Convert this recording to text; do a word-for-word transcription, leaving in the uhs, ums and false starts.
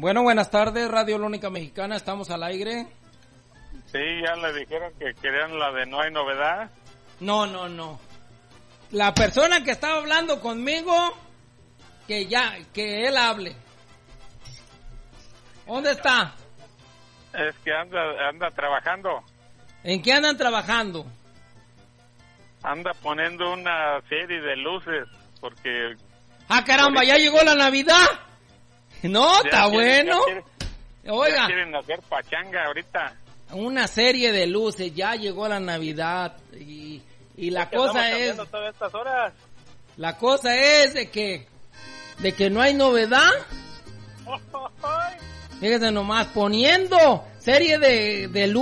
Bueno, buenas tardes, Radio La Única Mexicana, estamos al aire. Sí, ya le dijeron que querían la de No Hay Novedad. No, no, no. La persona que estaba hablando conmigo, que ya, que él hable. ¿Dónde está? Es que anda, anda trabajando. ¿En qué andan trabajando? Anda poniendo una serie de luces, porque... ¡Ah, caramba! ¿Ya llegó la Navidad? No, está bueno. Ya quieren, Oiga. ya quieren hacer pachanga ahorita. Una serie de luces, ya llegó la Navidad y, y la es que cosa es... todas estas horas. La cosa es de que... De que no hay novedad. Fíjese nomás, poniendo serie de, de luces.